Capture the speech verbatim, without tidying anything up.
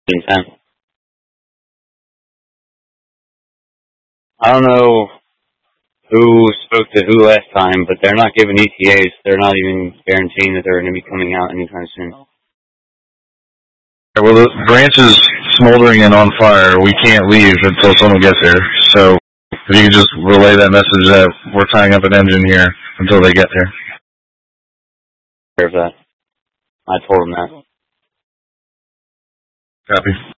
intent. I don't know who spoke to who last time, but they're not giving E T As. They're not even guaranteeing that they're going to be coming out anytime soon. Well, the branch is smoldering and on fire. We can't leave until someone gets here. So if you could just relay that message that we're tying up an engine here until they get here. Care of that. I told them that. Copy.